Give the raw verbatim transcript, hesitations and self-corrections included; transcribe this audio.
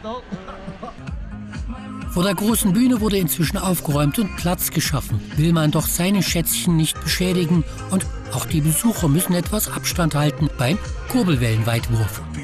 Vor der großen Bühne wurde inzwischen aufgeräumt und Platz geschaffen. Will man doch seine Schätzchen nicht beschädigen und auch die Besucher müssen etwas Abstand halten beim Kurbelwellenweitwurf.